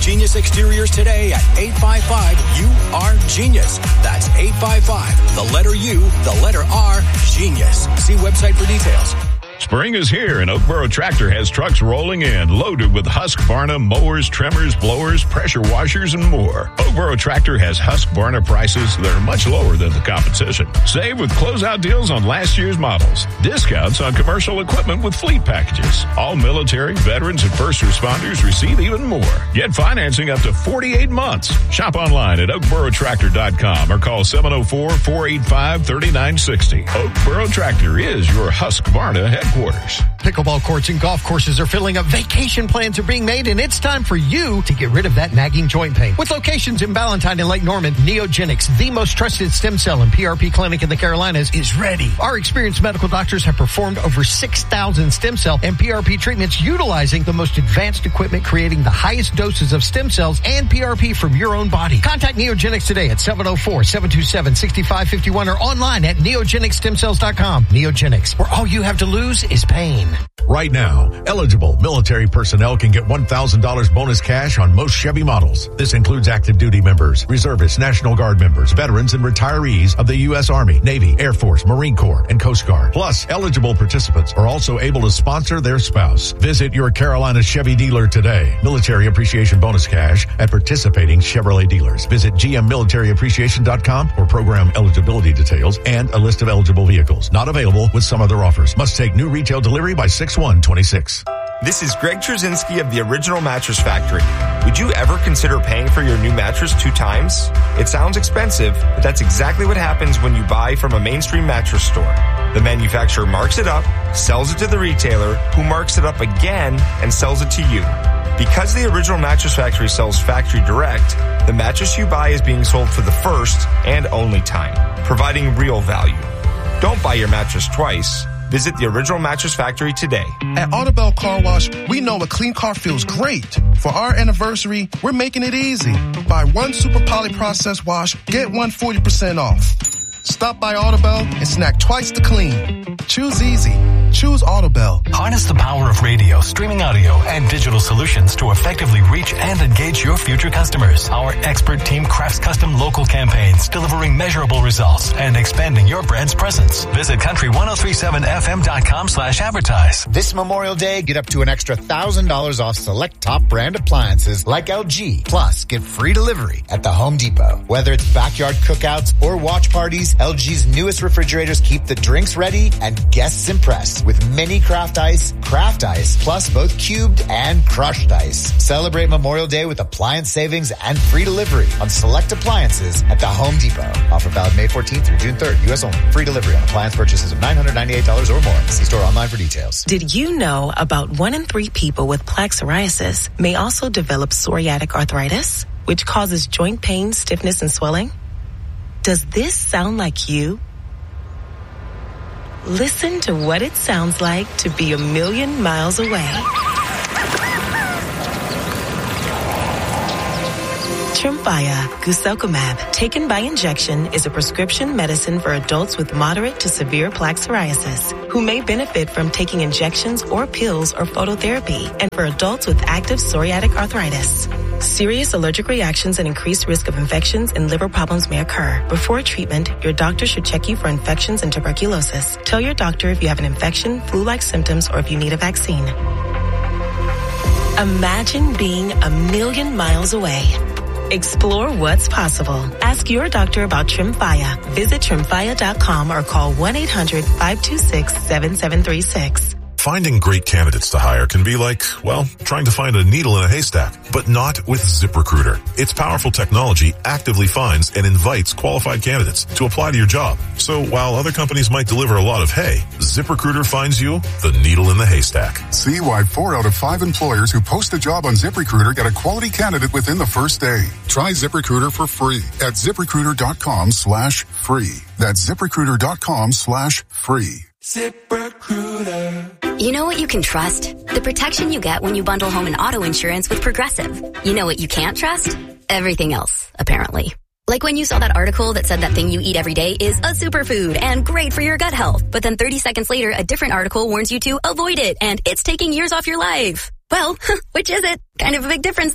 Genius Exteriors today at 855-U-R-GENIUS. That's 855, the letter U, the letter R, Genius. See website for details. Spring is here, and Oakboro Tractor has trucks rolling in, loaded with Husqvarna mowers, trimmers, blowers, pressure washers, and more. Oakboro Tractor has Husqvarna prices that are much lower than the competition. Save with closeout deals on last year's models. Discounts on commercial equipment with fleet packages. All military, veterans, and first responders receive even more. Get financing up to 48 months. Shop online at oakborotractor.com or call 704-485-3960. Oakboro Tractor is your Husqvarna headquarters. Pickleball courts and golf courses are filling up. Vacation plans are being made, and it's time for you to get rid of that nagging joint pain. With locations in Ballantyne and Lake Norman, Neogenics, the most trusted stem cell and PRP clinic in the Carolinas, is ready. Our experienced medical doctors have performed over 6,000 stem cell and PRP treatments utilizing the most advanced equipment, creating the highest doses of stem cells and PRP from your own body. Contact Neogenics today at 704-727-6551 or online at neogenicstemcells.com. Neogenics, where all you have to lose is pain. Right now, eligible military personnel can get $1,000 bonus cash on most Chevy models. This includes active duty members, reservists, National Guard members, veterans, and retirees of the U.S. Army, Navy, Air Force, Marine Corps, and Coast Guard. Plus, eligible participants are also able to sponsor their spouse. Visit your Carolina Chevy dealer today. Military Appreciation Bonus Cash at participating Chevrolet dealers. Visit gmmilitaryappreciation.com for program eligibility details and a list of eligible vehicles. Not available with some other offers. Must take new retail delivery by 6/1/26. This is Greg Trzynski of the Original Mattress Factory. Would you ever consider paying for your new mattress 2 times? It sounds expensive, but that's exactly what happens when you buy from a mainstream mattress store. The manufacturer marks it up, sells it to the retailer, who marks it up again and sells it to you. Because the Original Mattress Factory sells factory direct, the mattress you buy is being sold for the first and only time, providing real value. Don't buy your mattress twice. Visit the Original Mattress Factory today. At Audubell Car Wash, we know a clean car feels great. For our anniversary, we're making it easy. Buy 1 Super Poly Process Wash, get 1 40% off. Stop by Audubell and snack twice the clean. Choose easy. Choose Audubell. Harness the power of radio, streaming audio, and digital solutions to effectively reach and engage your future customers. Our expert team crafts custom local campaigns, delivering measurable results and expanding your brand's presence. Visit country1037fm.com/advertise. This Memorial Day, get up to an extra $1,000 off select top brand appliances like LG. Plus, get free delivery at the Home Depot. Whether it's backyard cookouts or watch parties, LG's newest refrigerators keep the drinks ready and guests impressed with mini craft ice, plus both cubed and crushed ice. Celebrate Memorial Day with appliance savings and free delivery on select appliances at the Home Depot. Offer valid May 14th through June 3rd, U.S. only. Free delivery on appliance purchases of $998 or more. See store online for details. Did you know about 1 in 3 people with plaque psoriasis may also develop psoriatic arthritis, which causes joint pain, stiffness, and swelling? Does this sound like you? Listen to what it sounds like to be a million miles away. Tremfya guselkumab, taken by injection, is a prescription medicine for adults with moderate to severe plaque psoriasis who may benefit from taking injections or pills or phototherapy, and for adults with active psoriatic arthritis. Serious allergic reactions and increased risk of infections and liver problems may occur. Before treatment, your doctor should check you for infections and tuberculosis. Tell your doctor if you have an infection, flu-like symptoms, or if you need a vaccine. Imagine being a million miles away. Explore what's possible. Ask your doctor about Tremfya. Visit Tremfya.com or call 1-800-526-7736. Finding great candidates to hire can be like, well, trying to find a needle in a haystack, but not with ZipRecruiter. Its powerful technology actively finds and invites qualified candidates to apply to your job. So while other companies might deliver a lot of hay, ZipRecruiter finds you the needle in the haystack. See why 4 out of 5 employers who post a job on ZipRecruiter get a quality candidate within the first day. Try ZipRecruiter for free at ZipRecruiter.com/free. That's ZipRecruiter.com/free. ZipRecruiter. You know what you can trust? The protection you get when you bundle home and auto insurance with Progressive. You know what you can't trust? Everything else, apparently. Like when you saw that article that said that thing you eat every day is a superfood and great for your gut health. But then 30 seconds later, a different article warns you to avoid it and it's taking years off your life. Well, which is it? Kind of a big difference there.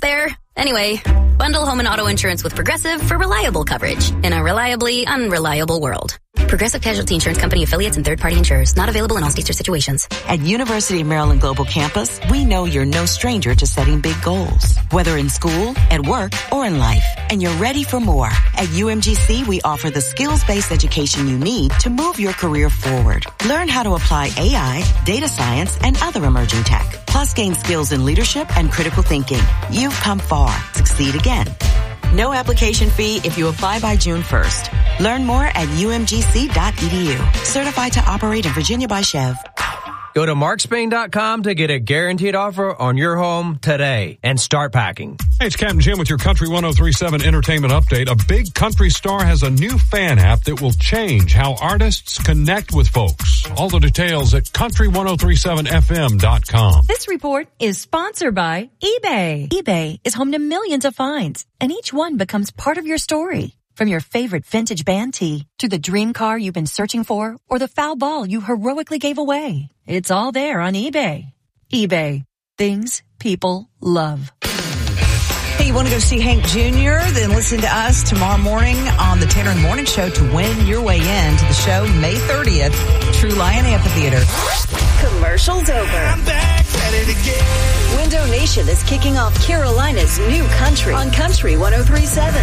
Anyway, bundle home and auto insurance with Progressive for reliable coverage in a reliably unreliable world. Progressive Casualty Insurance Company affiliates and third-party insurers. Not available in all states or situations. At University of Maryland Global Campus, we know you're no stranger to setting big goals, whether in school, at work, or in life. And you're ready for more. At UMGC, we offer the skills-based education you need to move your career forward. Learn how to apply AI, data science, and other emerging tech. Plus, gain skills in leadership and critical thinking. You've come far. Succeed again. No application fee if you apply by June 1st. Learn more at umgc.edu. Certified to operate in Virginia by Chev. Go to markspain.com to get a guaranteed offer on your home today and start packing. Hey, it's Captain Jim with your Country 103.7 Entertainment Update. A big country star has a new fan app that will change how artists connect with folks. All the details at country1037fm.com. This report is sponsored by eBay. eBay is home to millions of finds, and each one becomes part of your story. From your favorite vintage band tee to the dream car you've been searching for or the foul ball you heroically gave away. It's all there on eBay. eBay. Things people love. Hey, you want to go see Hank Jr.? Then listen to us tomorrow morning on the Tanner in the Morning Show to win your way in to the show May 30th, True Lion Amphitheater. Commercials over. I'm back at it again. Window Nation is kicking off Carolina's new country on Country 103.7.